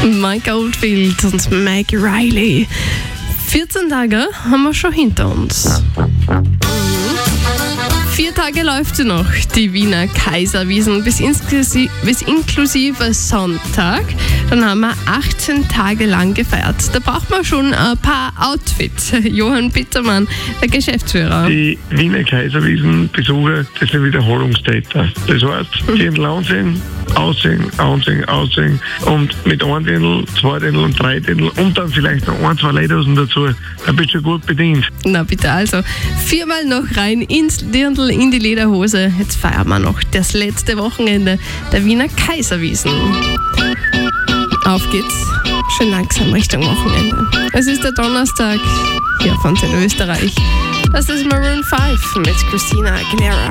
Mike Oldfield und Maggie Riley. 14 Tage haben wir schon hinter uns. 4 Tage läuft sie noch, die Wiener Kaiserwiesn, bis inklusive Sonntag. Dann haben wir 18 Tage lang gefeiert. Da braucht man schon ein paar Outfits. Johann Bittermann, der Geschäftsführer. Die Wiener Kaiserwiesn-Besucher, das sind Wiederholungstäter. Das heißt, die ansehen, aussehen und mit 1 Dirndl, 2 Dirndl und 3 Dirndl und dann vielleicht noch 1, 2 Lederhosen dazu. Dann bist du gut bedient. Na bitte, also 4-mal noch rein ins Dirndl, in die Lederhose. Jetzt feiern wir noch das letzte Wochenende der Wiener Kaiserwiesn. Auf geht's, schön langsam Richtung Wochenende. Es ist der Donnerstag hier von in Österreich. Das ist Maroon 5 mit Christina Aguilera.